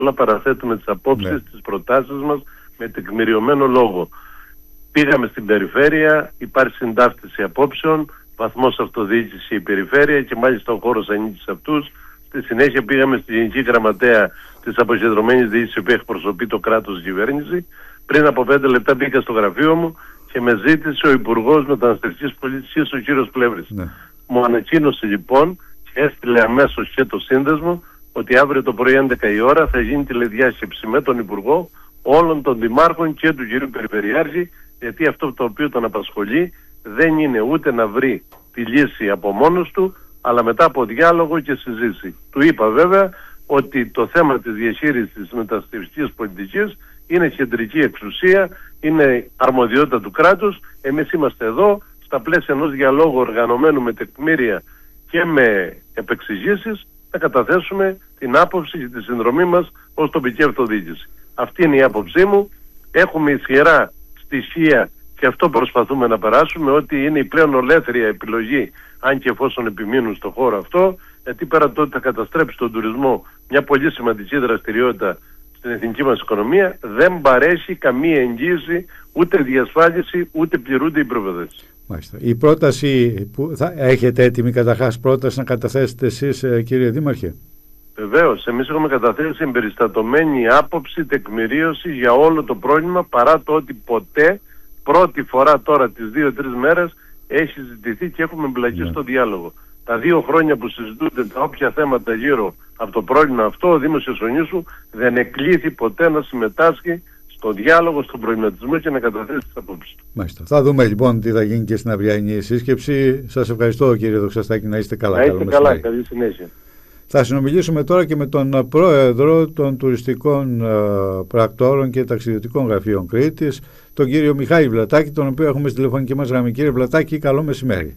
όλα παραθέτουμε τις απόψεις, τις προτάσεις μας με τεκμηριωμένο λόγο. Πήγαμε στην περιφέρεια, υπάρχει συντάφτιση απόψεων, βαθμός αυτοδιοίκηση η περιφέρεια και μάλιστα ο χώρος ανήκει σε αυτούς. Στη συνέχεια πήγαμε στη Γενική Γραμματέα της αποκεντρωμένης διοίκησης που εκπροσωπεί το κράτος κυβέρνηση. Πριν από 5 λεπτά μπήκα στο γραφείο μου και με ζήτησε ο Υπουργός Μεταναστευτικής Πολιτικής, ο κύριος Πλεύρης. Μου ανακοίνωσε λοιπόν και έστειλε αμέσως και το σύνδεσμο ότι αύριο το πρωί 11 η ώρα θα γίνει τηλεδιάσκεψη με τον Υπουργό, όλων των Δημάρχων και του κύριου Περιφερειάρχη, γιατί αυτό το οποίο τον απασχολεί δεν είναι ούτε να βρει τη λύση από μόνος του, αλλά μετά από διάλογο και συζήτηση. Του είπα βέβαια ότι το θέμα της διαχείρισης της μεταναστευτικής πολιτικής είναι κεντρική εξουσία, είναι αρμοδιότητα του κράτους. Εμείς είμαστε εδώ στα πλαίσια ενός διαλόγου οργανωμένου με τεκμήρια και με επεξηγήσεις να καταθέσουμε την άποψη και τη συνδρομή μας ως τοπική αυτοδιοίκηση. Αυτή είναι η άποψή μου. Έχουμε ισχυρά στοιχεία και αυτό προσπαθούμε να περάσουμε, ότι είναι η πλέον ολέθρια επιλογή, αν και εφόσον επιμείνουν στο χώρο αυτό, γιατί πέρα το ότι θα καταστρέψει τον τουρισμό, μια πολύ σημαντική δραστηριότητα στην εθνική μας οικονομία, δεν παρέχει καμία εγγύηση, ούτε διασφάλιση, ούτε πληρούνται οι προϋποθέσεις. Μάλιστα. Η πρόταση που θα έχετε έτοιμη, καταρχάς πρόταση να καταθέσετε εσείς, κύριε Δήμαρχε? Βεβαίως, εμείς έχουμε καταθέσει εμπεριστατωμένη άποψη, τεκμηρίωση για όλο το πρόβλημα, παρά το ότι ποτέ, πρώτη φορά τώρα τις 2-3 μέρες, έχει ζητηθεί και έχουμε εμπλακεί στο διάλογο. Τα 2 χρόνια που συζητούνται τα όποια θέματα γύρω από το πρόβλημα αυτό, ο Δήμος Ιωσονήσου δεν εκλήθη ποτέ να συμμετάσχει στο διάλογο, στον προβληματισμό και να καταθέσει τις απόψεις του. Μάλιστα. Θα δούμε λοιπόν τι θα γίνει και στην αυριανή σύσκεψη. Σας ευχαριστώ, κύριε Δοξαστάκη, να είστε καλά. Να είστε καλά, καλή συνέχεια. Θα συνομιλήσουμε τώρα και με τον πρόεδρο των τουριστικών πρακτόρων και ταξιδιωτικών γραφείων Κρήτης, τον κύριο Μιχάλη Βλατάκη, τον οποίο έχουμε στη τηλεφωνική μας γραμμή. Κύριε Βλατάκη, καλό μεσημέρι.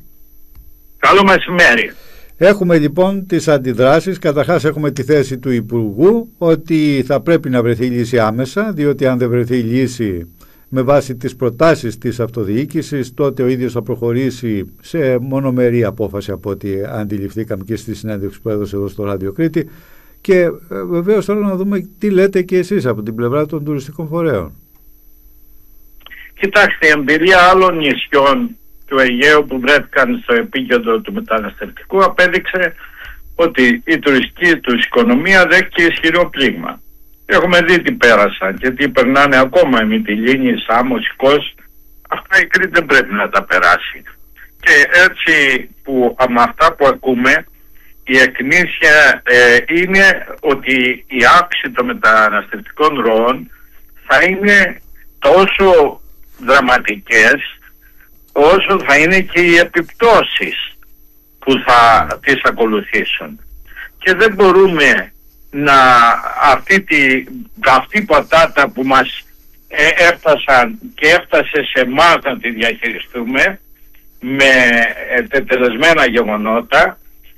Καλό μεσημέρι. Έχουμε λοιπόν τις αντιδράσεις. Καταρχάς έχουμε τη θέση του Υπουργού ότι θα πρέπει να βρεθεί λύση άμεσα, διότι αν δεν βρεθεί λύση με βάση τις προτάσεις της αυτοδιοίκησης, τότε ο ίδιος θα προχωρήσει σε μονομερή απόφαση, από ό,τι αντιληφθήκαμε και στη συνέντευξη που έδωσε εδώ στο Ράδιο Κρήτη. Και βεβαίως θέλω να δούμε τι λέτε και εσείς από την πλευρά των τουριστικών φορέων. Κοιτάξτε, η εμπειρία άλλων νησιών του Αιγαίου που βρέθηκαν στο επίκεντρο του μεταναστευτικού απέδειξε ότι η τουριστική τους οικονομία δέχτηκε ισχυρό πλήγμα. Έχουμε δει τι πέρασαν και τι περνάνε ακόμα η Μυτιλήνη, Σάμος, Κος. Αυτά η Κρήτη δεν πρέπει να τα περάσει. Και έτσι που με αυτά που ακούμε, η εκνήσια είναι ότι η αύξηση των μεταναστευτικών ροών θα είναι τόσο δραματικές όσο θα είναι και οι επιπτώσεις που θα τις ακολουθήσουν. Και δεν μπορούμε να αυτή η πατάτα που μας έφτασαν και έφτασε σε εμάς να τη διαχειριστούμε με τετελεσμένα γεγονότα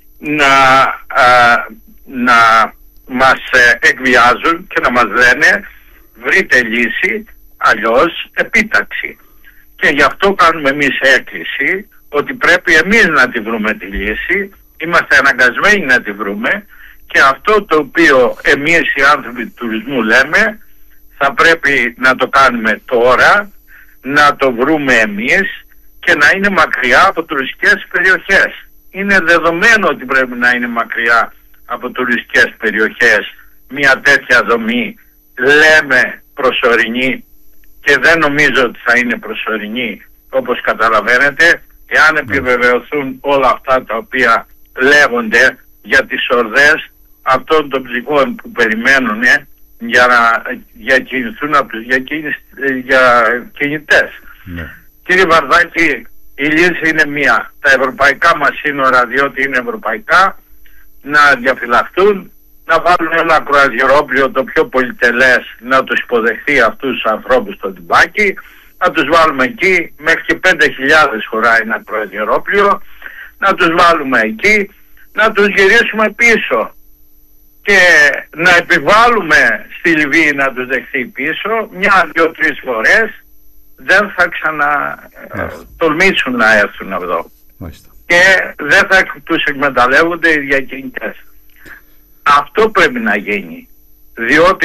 να μας εκβιάζουν και να μας λένε βρείτε λύση, αλλιώς επίταξη. Και γι' αυτό κάνουμε εμείς έκκληση ότι πρέπει εμείς να τη βρούμε τη λύση, είμαστε αναγκασμένοι να τη βρούμε, και αυτό το οποίο εμείς οι άνθρωποι του τουρισμού λέμε θα πρέπει να το κάνουμε τώρα, να το βρούμε εμείς και να είναι μακριά από τουριστικές περιοχές. Είναι δεδομένο ότι πρέπει να είναι μακριά από τουριστικές περιοχές μια τέτοια δομή, λέμε προσωρινή, και δεν νομίζω ότι θα είναι προσωρινή, όπως καταλαβαίνετε, εάν επιβεβαιωθούν όλα αυτά τα οποία λέγονται για τις ορδές αυτών των ψυχών που περιμένουν για κινηθούν για κινητές. Κύριε Βαρδάκη, η λύση είναι μία. Τα ευρωπαϊκά μας σύνορα, διότι είναι ευρωπαϊκά, να διαφυλαχτούν, να βάλουν ένα κρουαζιερόπλοιο το πιο πολυτελές να τους υποδεχθεί αυτούς τους ανθρώπους στο τυμπάκι, να τους βάλουμε εκεί, μέχρι και 5.000 χωράει ένα κρουαζιερόπλοιο, να τους βάλουμε εκεί, να τους γυρίσουμε πίσω και να επιβάλλουμε στη Λιβύη να τους δεχθεί πίσω 1-2-3 φορές. Δεν θα τολμήσουν να έρθουν εδώ. Και δεν θα τους εκμεταλλεύονται οι διακινητές. Αυτό πρέπει να γίνει. διότι